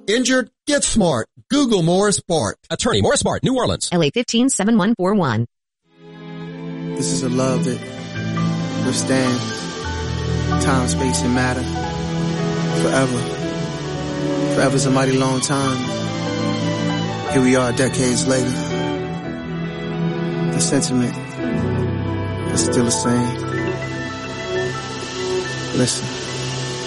Injured? Get smart. Google Morris Bart. Attorney Morris Bart, New Orleans. LA 157141. This is a love that withstands time, space, and matter forever. Forever's a mighty long time. Here we are decades later. The sentiment is still the same. Listen.